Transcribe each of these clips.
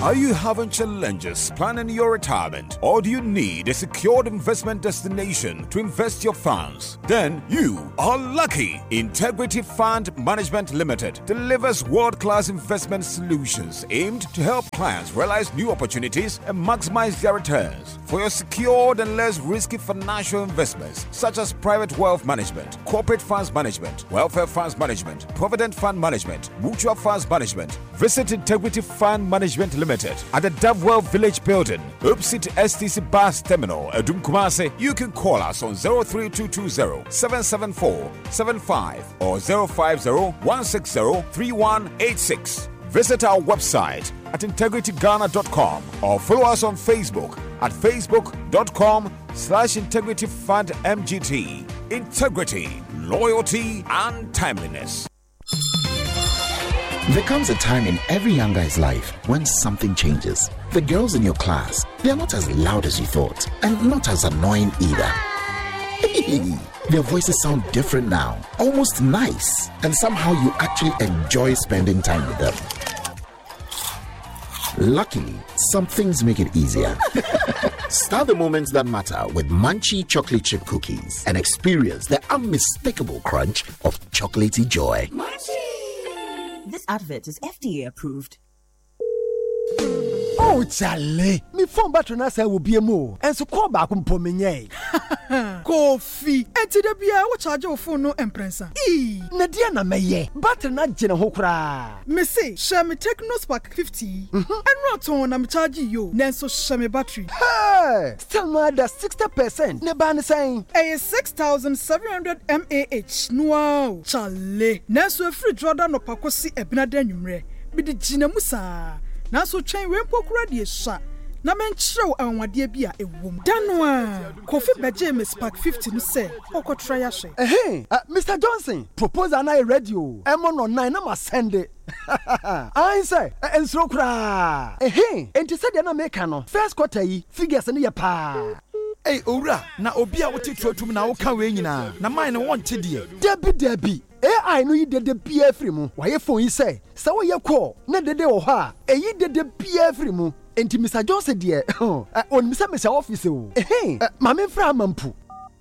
Are you having challenges planning your retirement, or do you need a secured investment destination to invest your funds? Then you are lucky. Integrity Fund Management Limited delivers world-class investment solutions aimed to help clients realize new opportunities and maximize their returns. For your secured and less risky financial investments, such as private wealth management, corporate funds management, welfare funds management, provident fund management, mutual funds management, visit Integrity Fund Management Limited at the Davwell Village Building, opposite STC Bus Terminal, Adum Kumasi. You can call us on 03220-774-75 or 050-160-3186. Visit our website at integrityghana.com or follow us on Facebook at facebook.com/integrityfundmgt. Integrity, loyalty, and timeliness. There comes a time in every young guy's life when something changes. The girls in your class, they're not as loud as you thought, and not as annoying either. Their voices sound different now, almost nice, and somehow you actually enjoy spending time with them. Luckily, some things make it easier. Start the moments that matter with Munchie chocolate chip cookies and experience the unmistakable crunch of chocolatey joy. Munchie! This advert is FDA approved. Oh, Charlie, me phone battery na say will be more, and so call back on Pomenye. Coffee, and to the beer, what charge your phone no emprensa. Nadiana Maye, battery not Jenna Hokra. Missy, share me Techno Spark 50, and not on I'm charging you, Nanso share me battery. Hey, still not the 60%. Neban saying, a 6,700 mAh. Wow, Charlie, Nanso free Jordan or Pacosi Ebinadenumre, be the Ginamusa. Now so chain wempo kura die sha na menchrew anwade bia ewom danwa Kofi Beje Spark 50 no say okotra ya hwe Mr. Johnson proposal na radio emo no 9 na ma send it I say ensro kura enti said na make no first quarter yi figures ne ye pa. Hey owura na obi a wote tuatum na wo ka we nyina na mine no wonte de Debi AI no yi dede bia free mu waye phone yi say sa wo ye call na dede wo ha eyi dede bia free mu enti Mr. Johnson de on Mr. office o mame fra amampu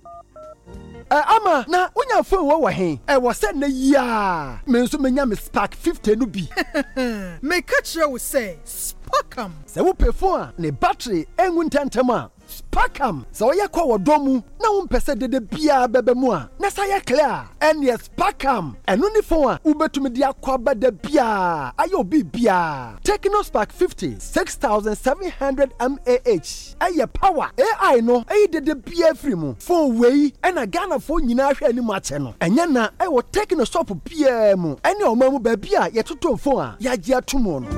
ama na unya phone wo he wo said na ya me nso menya me Spark 50 no bi me catch you say Sparkam se wo pe phone ne battery enwu ntantama Sparkam so ye kwa wodomu na wo mpese dede bia bebe mu a na sa ye clear and yes Sparkam enu ni phone a ubetumi dia akwa bada bia ayo bi bia Techno Spark 50 6,700 mAh aye power AI no ayi dede bia free mu phone wei na Ghana phone nyina hwe ani mu ache no enya na ayo Techno shop bia mu ene o mamu ba bia ye toto phone a ya gi atomo no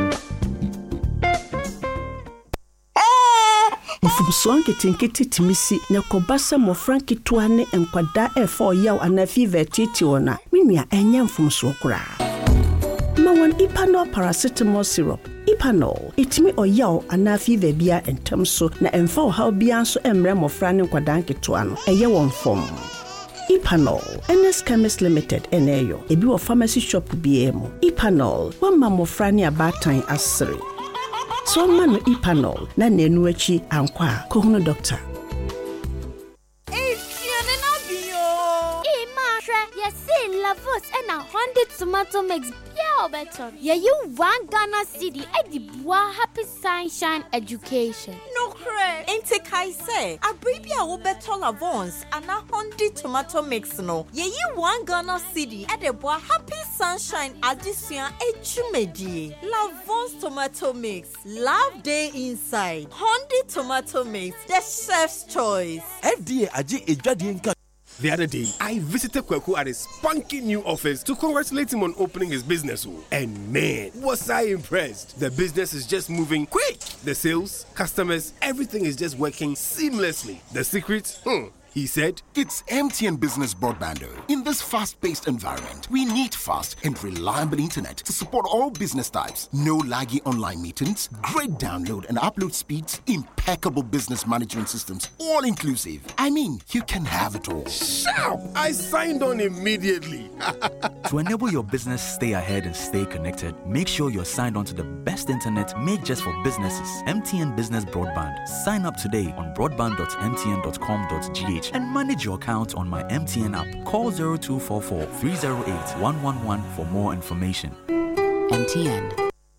Mfubuswan ketinketi timisi na kobasa mo franki tuane enkwada efo yaw anafi vetiti ona minua enya mfumso kura Mawon Ipanol paracetamol syrup Ipanol itimi oyaw anafi vebia entamso na emfa how bia so emre mo frane nkwada nketo no eye won fom Ipanol NS Chemist Limited eneyo ebi wo pharmacy shop biemo Ipanol wa mamo frane abatan asre So manu Ipanol na nenu echi ankwa kohunu doctor. Lavos and 100 tomato mix yeah better. Yeah, you 1 Ghana city at the Bois Happy Sunshine Education. No cre. Ain't I say a baby a will better Lavons and 100 tomato mix no. Yeah, you 1 Ghana city at the Bois Happy Sunshine Education Echumedi. Lavons tomato mix. Love day inside. 100 tomato mix. The chef's choice. FDA aji ejadi. The other day, I visited Kweku at his spunky new office to congratulate him on opening his business. And man, was I impressed. The business is just moving quick. The sales, customers, everything is just working seamlessly. The secret? He said, It's MTN Business Broadband. In this fast-paced environment, we need fast and reliable internet to support all business types. No laggy online meetings, great download and upload speeds, impeccable business management systems, all inclusive. I mean, you can have it all. Sharp! I signed on immediately. To enable your business stay ahead and stay connected, make sure you're signed on to the best internet made just for businesses. MTN Business Broadband. Sign up today on broadband.mtn.com.gh and manage your account on my MTN app. Call 0244 308 111 for more information. MTN.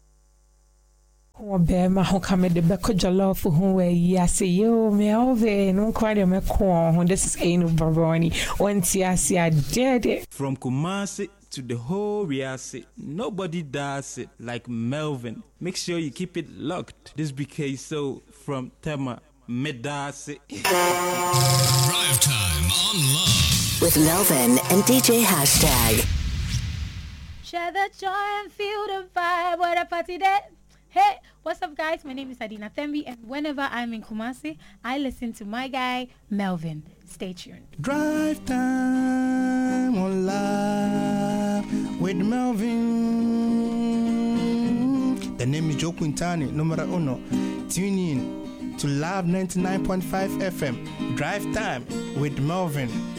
Obema ho kame de beko jollof ho we yase yo me ove no kwade me ko. This is Ainu Baroni. Onti asia dead. From Kumasi to the whole Riasi, nobody does it like Melvin. Make sure you keep it locked. This BK so from Tema Medasi. Drive time on Love with Melvin and DJ Hashtag. Share the joy and feel the vibe. What a party day. Hey, what's up, guys? My name is Adina Thembi, and whenever I'm in Kumasi, I listen to my guy, Melvin. Stay tuned. Drive time on Love with Melvin. The name is Joe Quintani, numero uno. Tune in to Love 99.5 FM. Drive time with Melvin.